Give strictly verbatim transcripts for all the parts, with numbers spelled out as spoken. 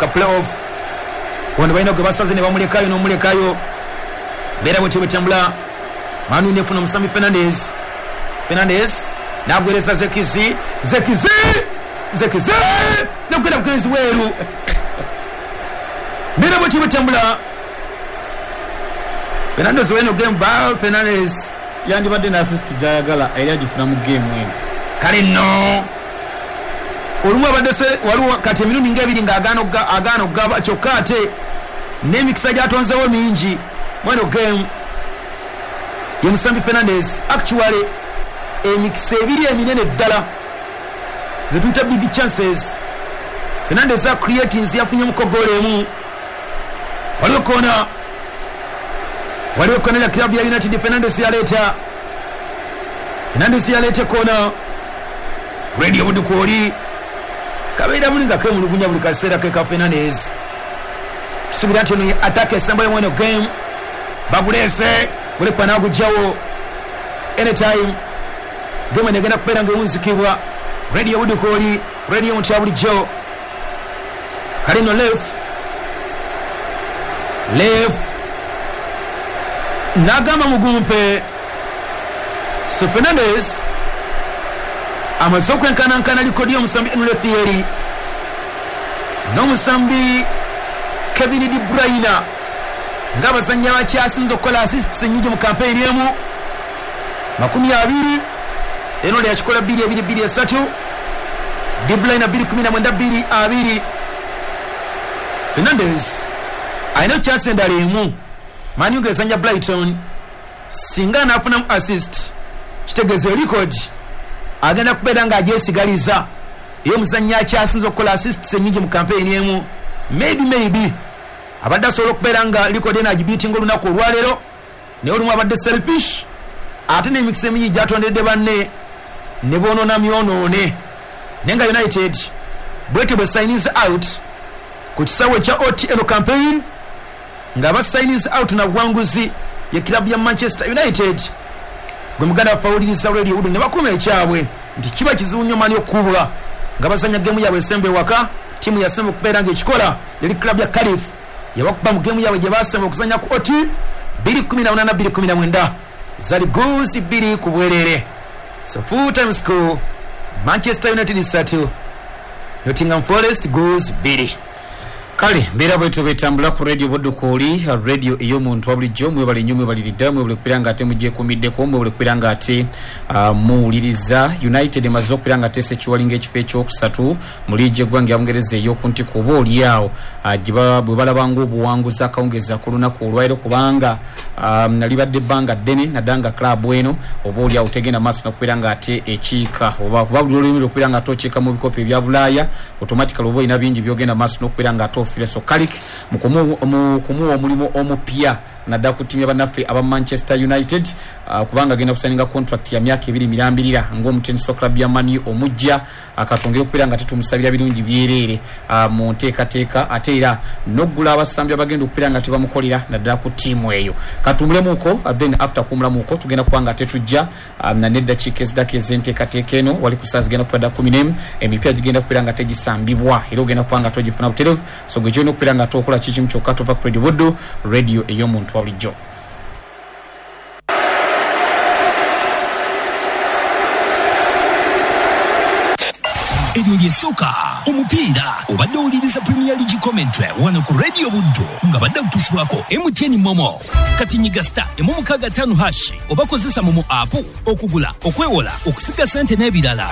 ka playoff wano bayina gwe basaze ne bamulekayo n'omulekayo beera bwe tibetambula Manu nefuna Musambi Fernandez Fernandez nagwereza Zekizi Zekizi Zekizi nagwera bugenzi weeru beera bwe tibetambula Fernandez weno game ball Fernandez yandibadde na assist jayagala era agifuna mu game eno kale no olumu abadde waliwo kati emirundi ng'ebiri ng'agaano agaano gaba kyokka ate n'emikisa gyatonzewo mingi mweno game ye Musambi Fernandez actually emikisa ebiri eminene ddala zetuyita big chances Fernandez a creatings yafunye mukogole emu waliwo kona waliwo kona ya club ya United Fernandez yaleta Fernandez yaleta kona radio budukoli kabeera mulinga ke mulugunya buli kaseera ke ka Fernandez subira ati no attack esamba yomwe no game babulese buli panagu jawo anytime game negenda kupera ngeunzikibwa radio budukoli radio mutabuli jo kalino left left nagama mugumpe so Fernandez amasoko enkana nkana likodi Musambi Enule Thierry no Musambi Kevin De Bruyne ngabazanya bakyasinze okola assists nyingi mu campaign emu makumi abiri Enule yakikola bbiri abiri bbiri esatu De Bruyne bbiri kumi na mwenda bbiri abiri Fernandez ayina kyasenda lemu Manu ngezanya Brighton singa nafuna assist kitegeze record agenda kubeera nga ajesigaliza iyo muzanya akyasinze okukola assists enyingi mu campaign emu maybe maybe abadde asobola okubeera nga record ena agibeatinga olunaku olwaleero naye olumu abadde selfish ate n'emikisa emingi gyatondedde banne ne boonona myonoone naye nga United bwete bwe signs out ku kisawe kya O T L campaign nga ba signs out na bwanguzi ya club ya Manchester United gwe muganda fawuliriza radio udu ne bakoma ekyabwe nti kiba kizibu nnyo mani okubwa nga bazanya game yabwe sembe waka timu ya sembe kubeera nga ekikola liri club ya Cardiff yabakuba mu game yabwe gye basembe okuzanya ku O T bbiri kumi na munaana bbiri kumi na mwenda zali goals bbiri ku bwerere so full time score Manchester United satu Nottingham Forest goals bbiri kale mbera bwetu betambula ku radio bodukoli radio iyo muntu wabulijjo mwe bali nyumwe bali lidamwe buli kwiranga ate mujye kumidde ko mwe buli kwiranga ate uh, muuliriza United mazo kwiranga ate se chiwalinga ekife kyo kusatu mulije gwange abungereze yo kunti ko boli yao agiba bwe balabango buwanguza kaongeza kuluna ku lwairo kubanga um, nalibadde banga dene nadanga club eno oboli yao tegena maso na kwiranga ate ekika oba kubabuli olumiro kwiranga tocheka mu bikope bya Bulaya automatically obo ina bingi byogenda maso no kwiranga to Fileso Kalik mukumu mukumu omulimo omupya nadda kutimya banafe aba Manchester United uh, kubanga agenda kusaninga contract ya myaka ebiri mirambirira ng'omutenso club ya Mani omujja akatongera okupira nga tumusabira birungi byerere uh, mu nteeka teeka ate era noggula abasambi abagenda okupira nga tebamukolera nadda ku timu eyo katumbulemu ko uh, then after kumulamu ko tugenda kubanga tetujja um, na nedda chikes dake zenteeka teeka eno wali kusaza genda kupira kumi n'emu emipya gigenda kupira nga tegisambibwa era ogenda kubanga togifuna buterevu so gwe gyo okupira nga tokola kikimu kyokka tova ku radio bodo radio eyo muntu wabulijjo Edio yesoka omupiira obadde owuliriza Premier League commentary wano ku radio buddo nga badde kutusibwako M T N Momo kati nyiga star emu mukaaga ttaano hash oba kozesa Momo app okugula okwewola okusiga sente n'ebirala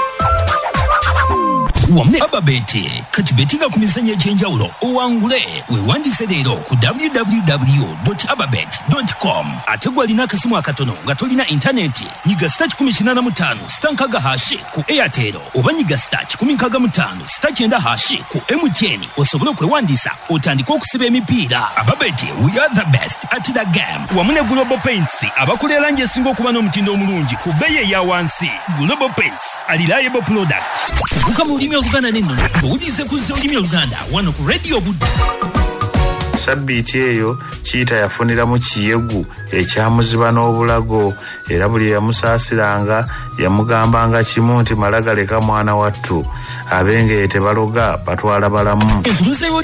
wamne ababeti kati betinga ku mizannyo egy'enjawulo owangule weewandise leero ku w w w dot ababet dot com ate gwalina akasimu akatono nga tolina intaneti nyiga star kikumi kinaana mu ttaano star nkaaga hashi ku Airtel oba nyiga star kikumi nkaaga mu ttaano star kyenda hashi ku M T N osobole okwewandiisa otandika okusiba emipiira. Ababeti, we are the best at the game. Wamune Global Paints abakolera langi esinga okuba n'omutindo omulungi ku bbeeyi eya wansi. Global Paints a reliable product. Buka mu lulimi oluganda n'ennono ng'owuliriza ku olulimi oluganda wano ku radio buddo. Sabbiiti eyo Kiita yafuniramu kiyegu ekyamuziba n'obulago era buli yamusaasiranga yamugambanga kimu nti malagaleka mwana wattu abengeye tebaloga batwala balamu.